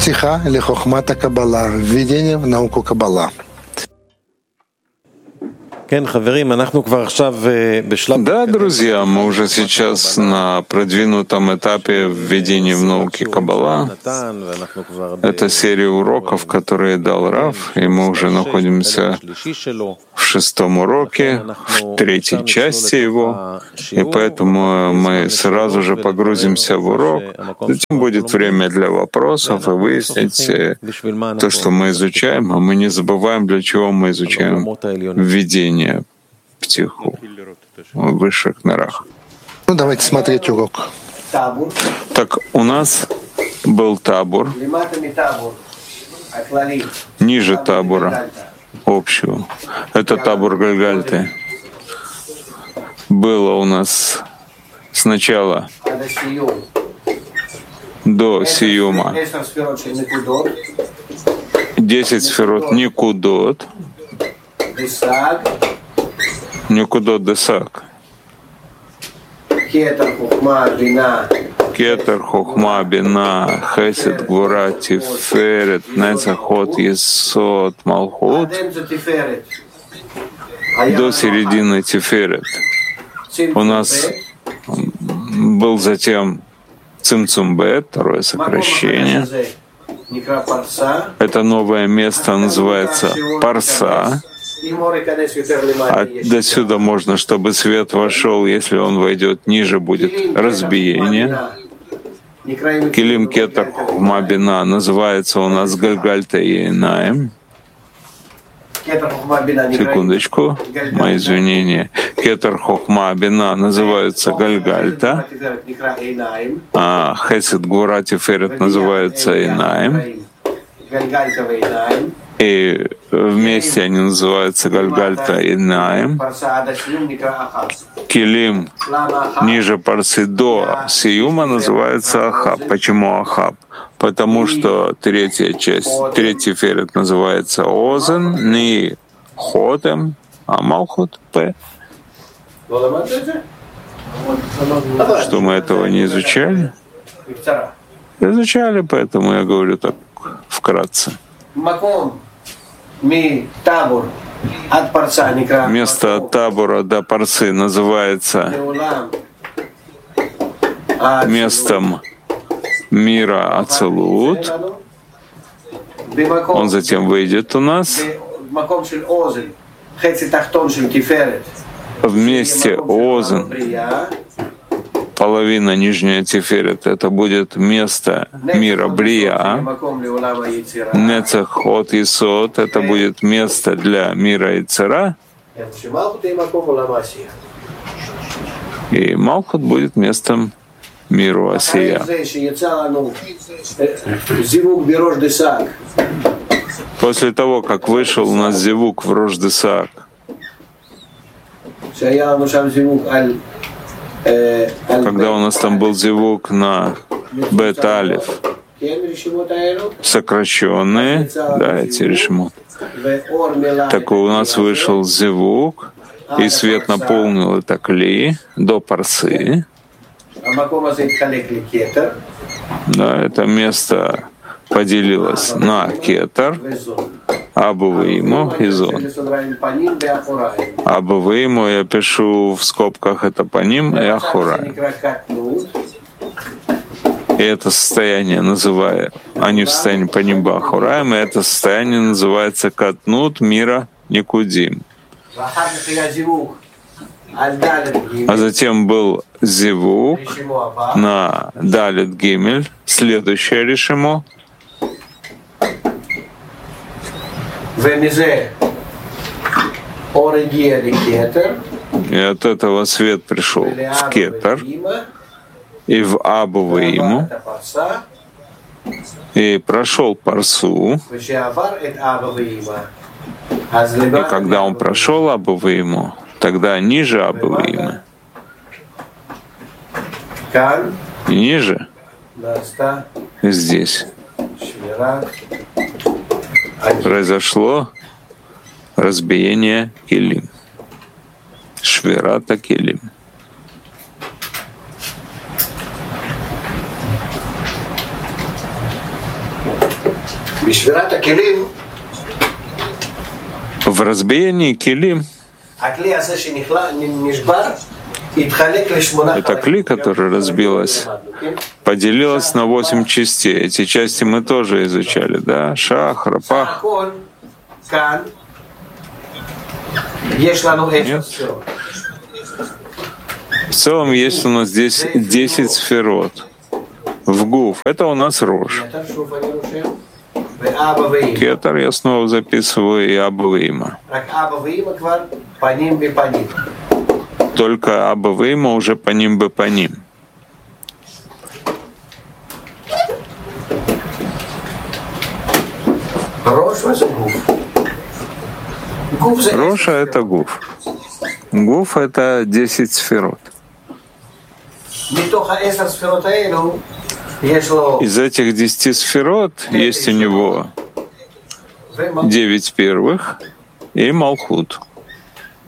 Птиха или хохмата Каббала, введение в науку Каббала. Да, друзья, мы уже сейчас на продвинутом этапе введения в науки Каббала. Это серия уроков, которые дал Рав, и мы уже находимся в 6-м уроке, в 3-й части его, и поэтому мы сразу же погрузимся в урок. Затем будет время для вопросов и выяснить то, что мы изучаем, а мы не забываем, для чего мы изучаем введение птиху в высших мирах. Ну, давайте смотреть урок. Так, у нас был табур, ниже табура общего. Это табур Гальгальты. Было у нас сначала до Сиюма 10 сферот Никудот, Никудот Десак, Кетер, Хохма, Бина, Хесед, Гвура, Тиферет, Нецахот, Есот, Малхут, до середины Тиферет. У нас был затем Цимцумбет, второе сокращение. Это новое место называется Парса. Отсюда можно, чтобы свет вошел, если он войдет ниже, будет разбиение. Килим Кетер Хохма Бина называется у нас Гальгальта и Инаим. Секундочку, мои извинения. Кетер Хохма Бина называется Гальгальта, а Хесед Гвура Тиферет называется Инаим. И вместе они называются Гальгальта и Наим. Килим ниже Парсы до Сиюма называется Ахаб. Почему Ахаб? Потому что третья часть, третий ферет называется Озен, Ни Хотем, а Малхут П. Что мы этого не изучали? Изучали, поэтому я говорю так вкратце. Место от табура до Парсы называется местом мира Ацелут. Он затем выйдет у нас. Вместе Озен, половина нижняя Тиферет, это будет место мира Брия. Нецах от Исот, это будет место для мира Ицера. И Малхут будет местом миру Асия. После того, как вышел у нас зивук в Рош-Десаак, когда у нас там был зивук на Бет-Алиф, сокращенные, да, эти решимут. Так у нас вышел зивук, и свет наполнил это кли до Парсы. Да, это место поделилось на Кетер, Абувейму и Зон. Абувейму я пишу в скобках, это Паним и Ахурай. И это состояние называю, они в состоянии Паним и Ахураем, и это состояние называется Катнут мира Никудим. А затем был зивук на Далит Гимель, следующее решимо. И от этого свет пришел в Кетер и в Абувейму, и прошел Парсу. И когда он прошел Абувейму, тогда ниже Абувеймы, и ниже, здесь, произошло разбиение Килим. Швирата Килим. В разбиении килим это кли, которая разбилась, поделилась на 8 частей. Эти части мы тоже изучали, да? Шах, рапах. Нет? В целом есть у нас здесь 10 сферот. В гуф. Это у нас рожь. Кетер я снова записываю и Аба Вима. Только Аба Вима уже по ним бы по ним. Роша — это гуф. Гуф — это 10 сферот. Из этих 10 сферот есть у него 9 первых и Малхут.